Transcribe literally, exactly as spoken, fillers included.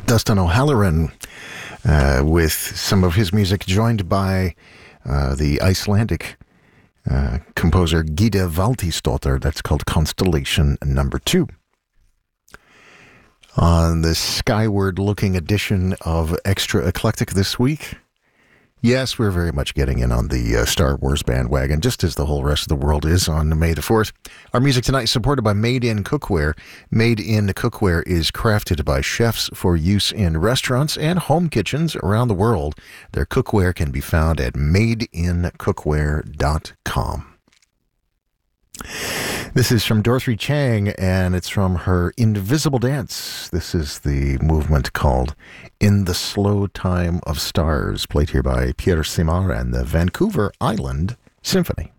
Dustin O'Halloran uh, with some of his music joined by uh, the Icelandic uh, composer Gita Valtýsdóttir. That's called Constellation Number Two. On the skyward-looking edition of Extra Eclectic this week, yes, we're very much getting in on the uh, Star Wars bandwagon, just as the whole rest of the world is on May the fourth. Our music tonight is supported by Made in Cookware. Made in Cookware is crafted by chefs for use in restaurants and home kitchens around the world. Their cookware can be found at made in cookware dot com. This is from Dorothy Chang, and it's from her Invisible Dance. This is the movement called In the Slow Time of Stars, played here by Pierre Simard and the Vancouver Island Symphony.